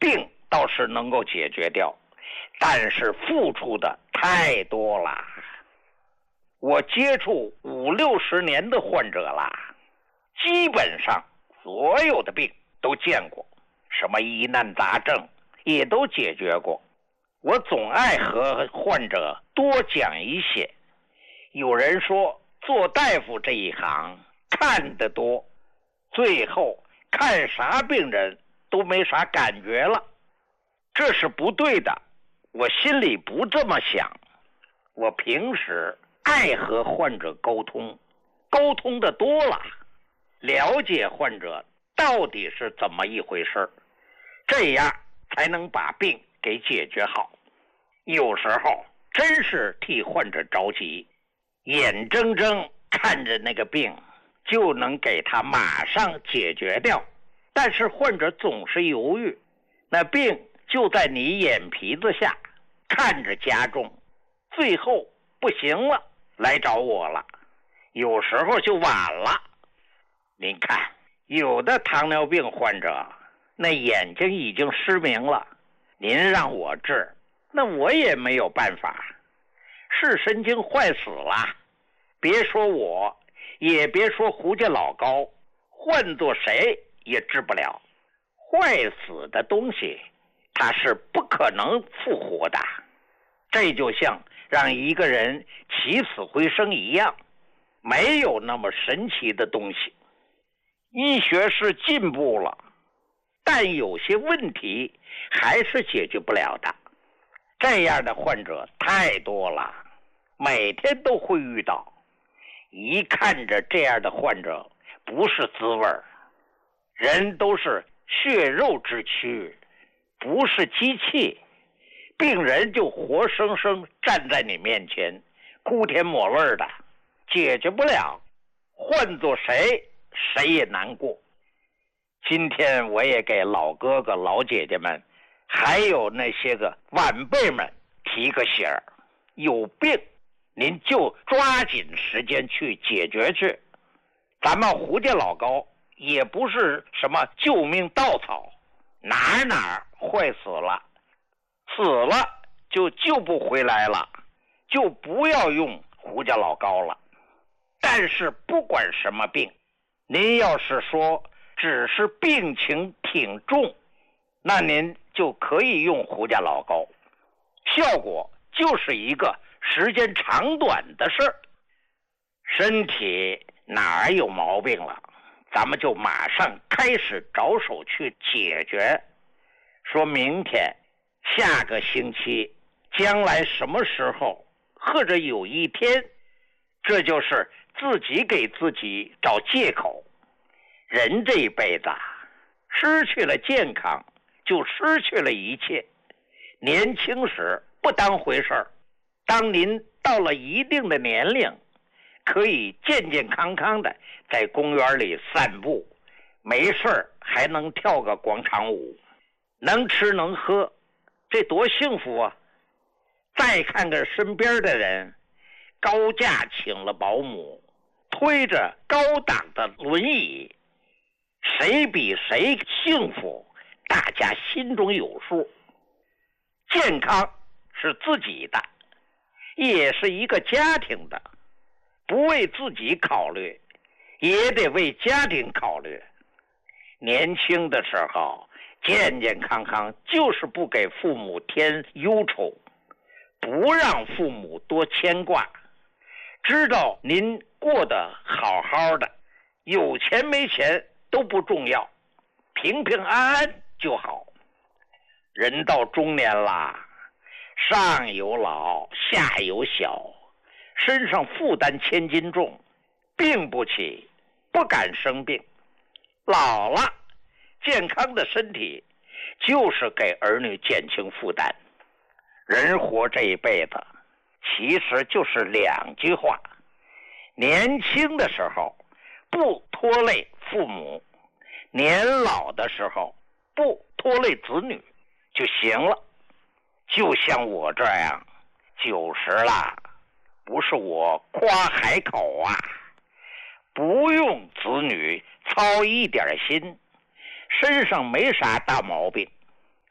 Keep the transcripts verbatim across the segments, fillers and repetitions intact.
病倒是能够解决掉，但是付出的太多了。我接触五六十年的患者了，基本上所有的病都见过，什么疑难杂症也都解决过。我总爱和患者多讲一些。有人说做大夫这一行看得多，最后看啥病人都没啥感觉了，这是不对的。我心里不这么想。我平时爱和患者沟通，沟通的多了，了解患者到底是怎么一回事，这样才能把病给解决好。有时候真是替患者着急，眼睁睁看着那个病就能给他马上解决掉，但是患者总是犹豫，那病就在你眼皮子下看着加重，最后不行了来找我了，有时候就晚了。您看，有的糖尿病患者那眼睛已经失明了，您让我治，那我也没有办法，视神经坏死了，别说我，也别说胡家老高，换做谁也治不了。坏死的东西它是不可能复活的，这就像让一个人起死回生一样，没有那么神奇的东西。医学是进步了，但有些问题还是解决不了的。这样的患者太多了，每天都会遇到。一看着这样的患者不是滋味儿，人都是血肉之躯，不是机器，病人就活生生站在你面前，哭天抹泪的，解决不了，换做谁谁也难过。今天我也给老哥哥老姐姐们还有那些个晚辈们提个醒儿，有病您就抓紧时间去解决去。咱们胡家老高也不是什么救命稻草，哪哪坏死了，死了就救不回来了，就不要用胡家老高了。但是不管什么病，您要是说只是病情挺重，那您就可以用胡家老高，效果就是一个时间长短的事儿。身体哪儿有毛病了，咱们就马上开始着手去解决。说明天、下个星期、将来什么时候，或者有一天，这就是自己给自己找借口。人这一辈子失去了健康，就失去了一切。年轻时不当回事儿，当您到了一定的年龄，可以健健康康的在公园里散步，没事儿还能跳个广场舞，能吃能喝，这多幸福啊！再看看身边的人，高价请了保姆，推着高档的轮椅，谁比谁幸福，大家心中有数。健康是自己的，也是一个家庭的，不为自己考虑，也得为家庭考虑。年轻的时候健健康康，就是不给父母添忧愁，不让父母多牵挂，知道您过得好好的，有钱没钱都不重要，平平安安就好。人到中年啦，上有老下有小，身上负担千斤重，病不起，不敢生病。老了，健康的身体就是给儿女减轻负担。人活这一辈子其实就是两句话，年轻的时候不拖累父母，年老的时候不拖累子女就行了。就像我这样九十了，不是我夸海口啊，不用子女操一点心，身上没啥大毛病，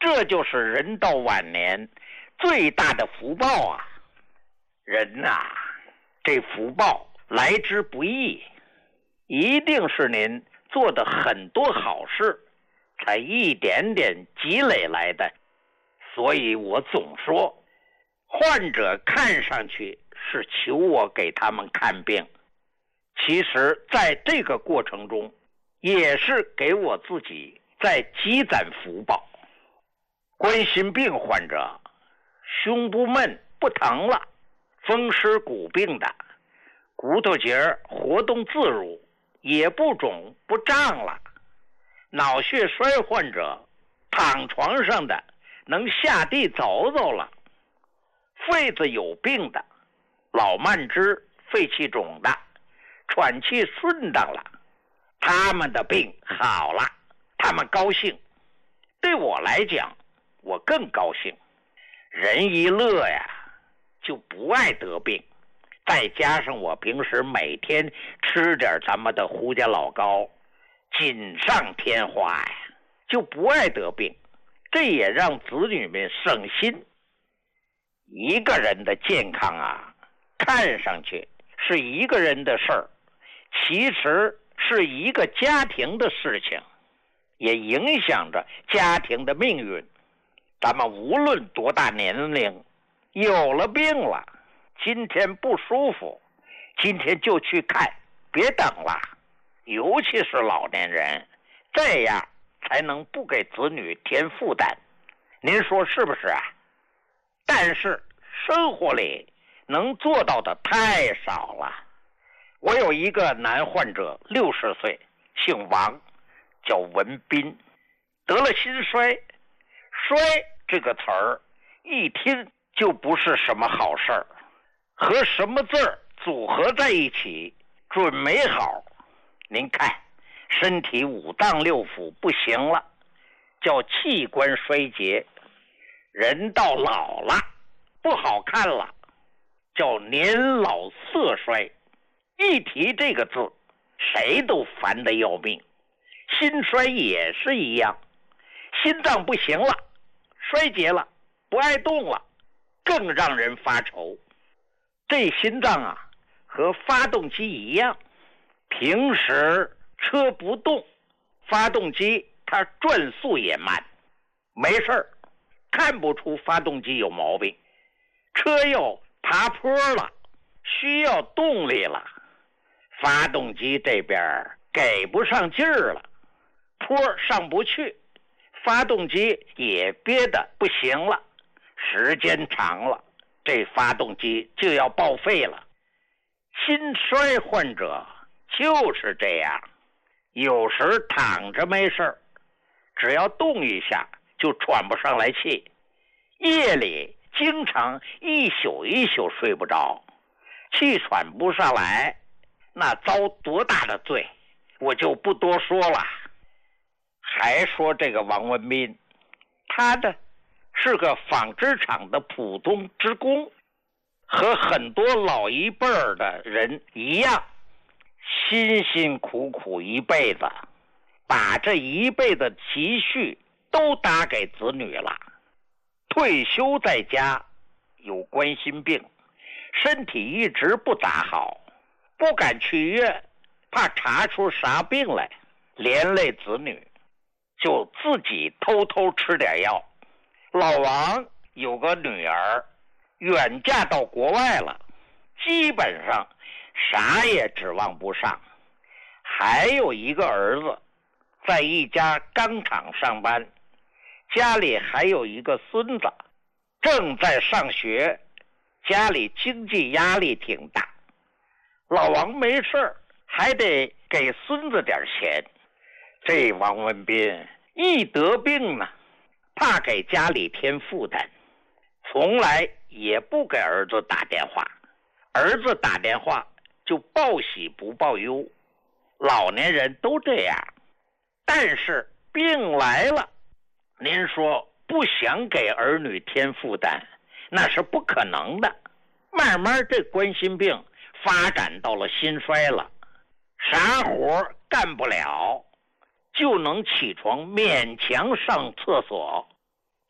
这就是人到晚年最大的福报啊！人呐、啊，这福报来之不易，一定是您做的很多好事，才一点点积累来的。所以我总说，患者看上去是求我给他们看病，其实在这个过程中，也是给我自己在积攒福报。冠心病患者胸不闷不疼了，风湿骨病的骨头节活动自如，也不肿不胀了，脑血栓患者躺床上的能下地走走了，肺子有病的老慢支肺气肿的喘气顺当了，他们的病好了，他们高兴。对我来讲，我更高兴。人一乐呀，就不爱得病。再加上我平时每天吃点咱们的胡家老膏，锦上添花呀，就不爱得病。这也让子女们省心。一个人的健康啊，看上去是一个人的事儿，其实是一个家庭的事情，也影响着家庭的命运。咱们无论多大年龄，有了病了，今天不舒服，今天就去看，别等了。尤其是老年人，这样才能不给子女添负担。您说是不是啊？但是生活里能做到的太少了。我有一个男患者，六十岁，姓王，叫文斌，得了心衰。衰这个词儿一听就不是什么好事儿，和什么字儿组合在一起准没好。您看，身体五脏六腑不行了，叫器官衰竭。人到老了不好看了，叫年老色衰。一提这个字，谁都烦得要命。心衰也是一样，心脏不行了，衰竭了，不爱动了，更让人发愁。这心脏啊，和发动机一样，平时车不动，发动机它转速也慢，没事儿，看不出发动机有毛病。车要爬坡了，需要动力了，发动机这边给不上劲儿了，坡上不去，发动机也憋得不行了，时间长了，这发动机就要报废了。心衰患者就是这样，有时躺着没事，只要动一下就喘不上来气，夜里经常一宿一宿睡不着，气喘不上来，那遭多大的罪，我就不多说了。还说这个王文斌，他的是个纺织厂的普通职工，和很多老一辈儿的人一样，辛辛苦苦一辈子，把这一辈子积蓄都打给子女了。退休在家，有冠心病，身体一直不咋好，不敢去医院，怕查出啥病来，连累子女，就自己偷偷吃点药。老王有个女儿，远嫁到国外了，基本上啥也指望不上。还有一个儿子，在一家钢厂上班，家里还有一个孙子，正在上学，家里经济压力挺大。老王没事还得给孙子点钱。这王文斌一得病呢，怕给家里添负担，从来也不给儿子打电话，儿子打电话就报喜不报忧。老年人都这样，但是病来了，您说不想给儿女添负担，那是不可能的。慢慢这冠心病发展到了心衰了，啥活干不了，就能起床勉强上厕所，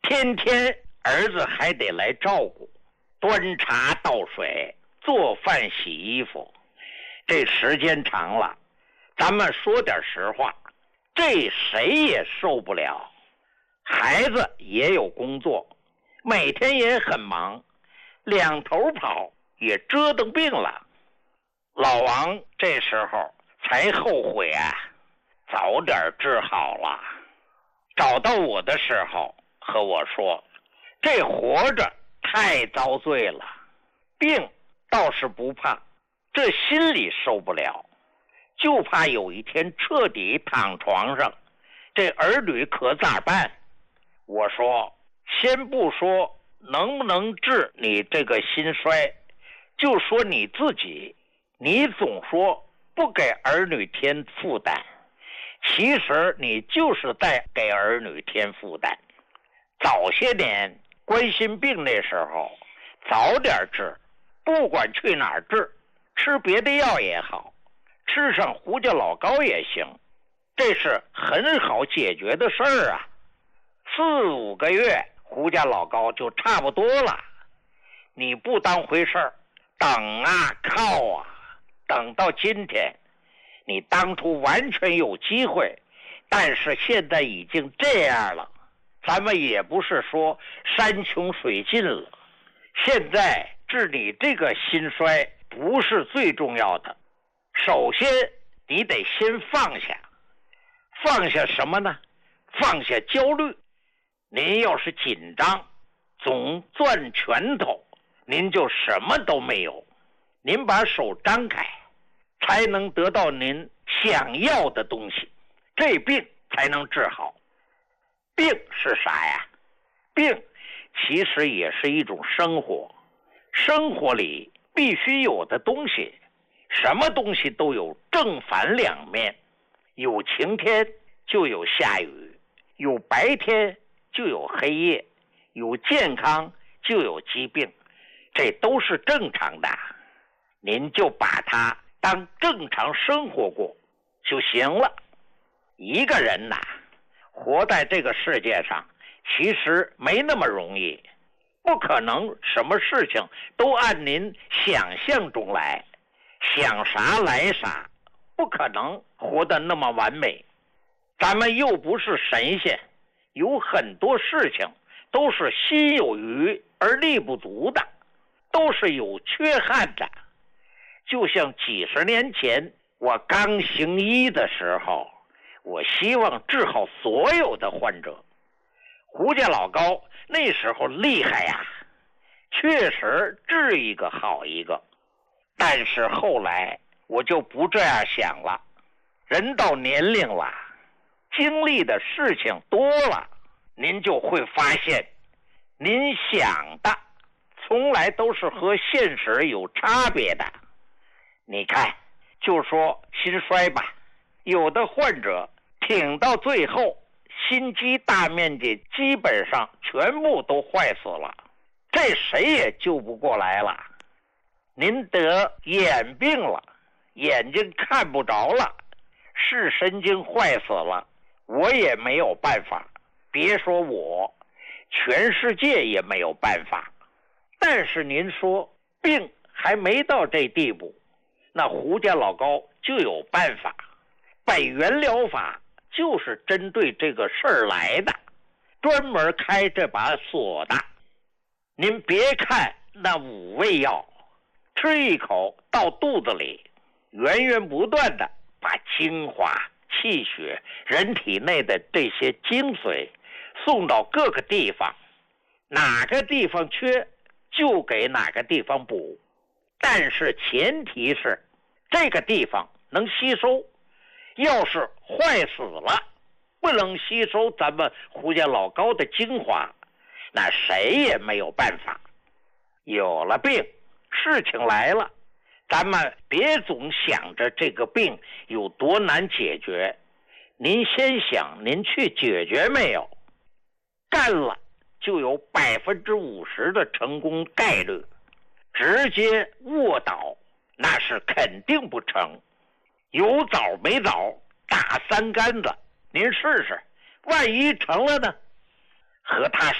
天天儿子还得来照顾，端茶倒水，做饭洗衣服，这时间长了，咱们说点实话，这谁也受不了。孩子也有工作，每天也很忙，两头跑，也折腾病了。老王这时候才后悔啊，早点治好了。找到我的时候和我说，这活着太遭罪了，病倒是不怕，这心里受不了，就怕有一天彻底躺床上，这儿女可咋办？我说，先不说能不能治你这个心衰，就说你自己，你总说不给儿女添负担，其实你就是在给儿女添负担。早些年冠心病那时候早点治，不管去哪儿治，吃别的药也好，吃上胡家老膏也行，这是很好解决的事儿啊。四五个月胡家老膏就差不多了，你不当回事儿，等啊靠啊，等到今天，你当初完全有机会，但是现在已经这样了，咱们也不是说山穷水尽了，现在治你这个心衰不是最重要的，首先你得先放下。放下什么呢？放下焦虑。您要是紧张，总攥拳头，您就什么都没有。您把手张开，才能得到您想要的东西，这病才能治好。病是啥呀？病其实也是一种生活，生活里必须有的东西，什么东西都有正反两面，有晴天就有下雨，有白天就有黑夜，有健康就有疾病，这都是正常的，您就把它当正常生活过就行了。一个人呐，活在这个世界上其实没那么容易，不可能什么事情都按您想象中来，想啥来啥，不可能活得那么完美。咱们又不是神仙，有很多事情都是心有余而力不足的，都是有缺憾的。就像几十年前我刚行医的时候，我希望治好所有的患者。胡家老高那时候厉害呀，确实治一个好一个。但是后来我就不这样想了，人到年龄了，经历的事情多了，您就会发现，您想的从来都是和现实有差别的。你看，就说心衰吧，有的患者挺到最后，心肌大面积基本上全部都坏死了，这谁也救不过来了。您得眼病了，眼睛看不着了，视神经坏死了，我也没有办法，别说我，全世界也没有办法。但是您说病还没到这地步，那胡家老高就有办法。百元疗法就是针对这个事儿来的，专门开这把锁的。您别看那五味药，吃一口到肚子里，源源不断的把精华、气血、人体内的这些精髓送到各个地方，哪个地方缺就给哪个地方补，但是前提是这个地方能吸收，要是坏死了，不能吸收咱们胡家老高的精华，那谁也没有办法。有了病，事情来了，咱们别总想着这个病有多难解决，您先想您去解决没有，干了就有百分之五十的成功概率，直接卧倒那是肯定不成。有枣没枣，打三竿子，您试试，万一成了呢？和他